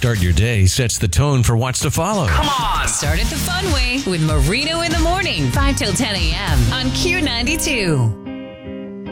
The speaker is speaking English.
start your day sets the tone for what's to follow. Come on! Start it the fun way with Marino in the morning, 5 till 10 a.m. on Q92.